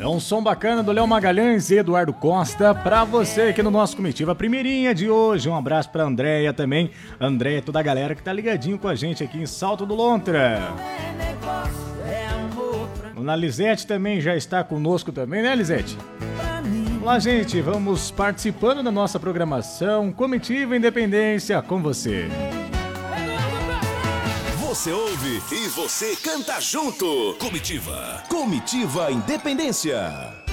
É um som bacana do Léo Magalhães e Eduardo Costa pra você aqui no nosso Comitiva Primeirinha de hoje. Um abraço pra Andréia também. Andréia, toda a galera que tá ligadinho com a gente aqui em Salto do Lontra. A Lisete também já está conosco também, né, Lisete? Vamos lá, gente, vamos participando da nossa programação Comitiva Independência com você. Você ouve e você canta junto. Comitiva Independência.